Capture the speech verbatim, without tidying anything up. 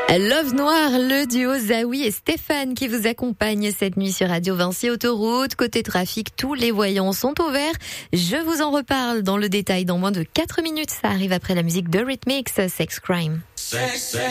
Love Noir, le duo Zawi et Stéphane qui vous accompagne cette nuit sur Radio Vinci Autoroute. Côté trafic, tous les voyants sont au vert. Je vous en reparle dans le détail dans moins de quatre minutes. Ça arrive après la musique de Rhythmix, Sex Crime. Sex, sex.